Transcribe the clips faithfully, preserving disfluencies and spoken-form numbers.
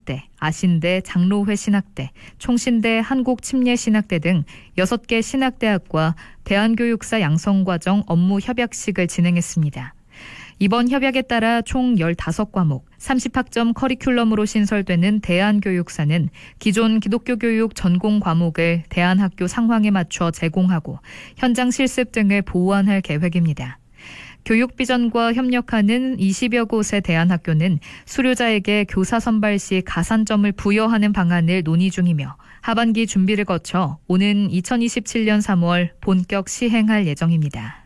대, 아신대, 장로회 신학대, 총신대, 한국침례신학대 등 여섯 개 신학대학과 대한교육사 양성과정 업무 협약식을 진행했습니다. 이번 협약에 따라 총 열다섯 과목, 삼십 학점 커리큘럼으로 신설되는 대한교육사는 기존 기독교 교육 전공 과목을 대안학교 상황에 맞춰 제공하고 현장 실습 등을 보완할 계획입니다. 교육비전과 협력하는 이십여 곳의 대안학교는 수료자에게 교사 선발 시 가산점을 부여하는 방안을 논의 중이며 하반기 준비를 거쳐 오는 이천이십칠 년 삼월 본격 시행할 예정입니다.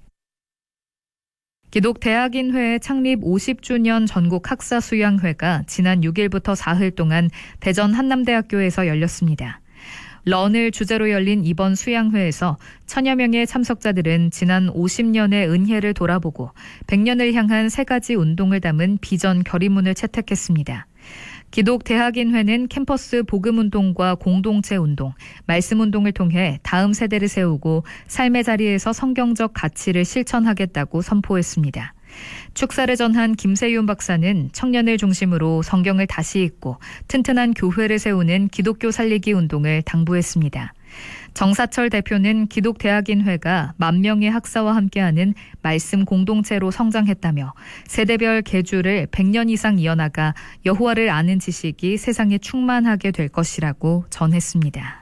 기독대학인회 창립 오십 주년 전국 학사 수양회가 지난 육 일부터 사흘 동안 대전 한남대학교에서 열렸습니다. 런을 주제로 열린 이번 수양회에서 천여 명의 참석자들은 지난 오십 년의 은혜를 돌아보고 백 년을 향한 세 가지 운동을 담은 비전 결의문을 채택했습니다. 기독대학인회는 캠퍼스 복음운동과 공동체 운동, 말씀운동을 통해 다음 세대를 세우고 삶의 자리에서 성경적 가치를 실천하겠다고 선포했습니다. 축사를 전한 김세윤 박사는 청년을 중심으로 성경을 다시 읽고 튼튼한 교회를 세우는 기독교 살리기 운동을 당부했습니다. 정사철 대표는 기독대학인회가 만 명의 학사와 함께하는 말씀 공동체로 성장했다며 세대별 계주를 백 년 이상 이어나가 여호와를 아는 지식이 세상에 충만하게 될 것이라고 전했습니다.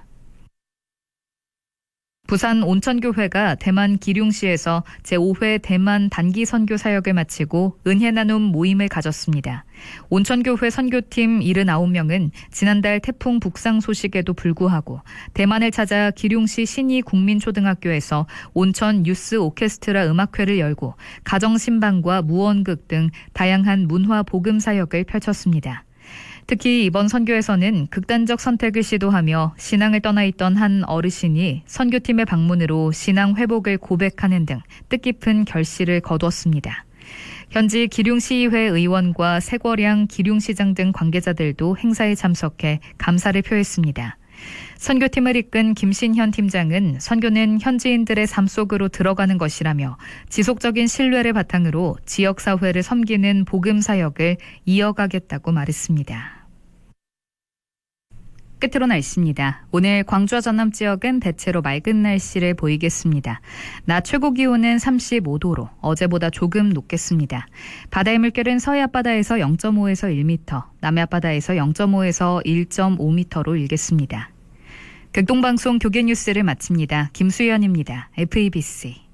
부산 온천교회가 대만 기륭시에서 제오 회 대만 단기 선교 사역을 마치고 은혜 나눔 모임을 가졌습니다. 온천교회 선교팀 칠십구 명은 지난달 태풍 북상 소식에도 불구하고 대만을 찾아 기륭시 신이 국민초등학교에서 온천 유스 오케스트라 음악회를 열고 가정신방과 무언극 등 다양한 문화 복음 사역을 펼쳤습니다. 특히 이번 선교에서는 극단적 선택을 시도하며 신앙을 떠나 있던 한 어르신이 선교팀의 방문으로 신앙 회복을 고백하는 등 뜻깊은 결실을 거두었습니다. 현지 기륭시의회 의원과 세거량 기륭시장 등 관계자들도 행사에 참석해 감사를 표했습니다. 선교팀을 이끈 김신현 팀장은 선교는 현지인들의 삶 속으로 들어가는 것이라며 지속적인 신뢰를 바탕으로 지역사회를 섬기는 복음 사역을 이어가겠다고 말했습니다. 끝으로 날씨입니다. 오늘 광주와 전남 지역은 대체로 맑은 날씨를 보이겠습니다. 낮 최고 기온은 삼십오 도로 어제보다 조금 높겠습니다. 바다의 물결은 서해 앞바다에서 영 점 오에서 일 미터, 남해 앞바다에서 영 점 오에서 일 점 오 미터로 일겠습니다. 극동방송 교계뉴스를 마칩니다. 김수연입니다. 에프이비씨.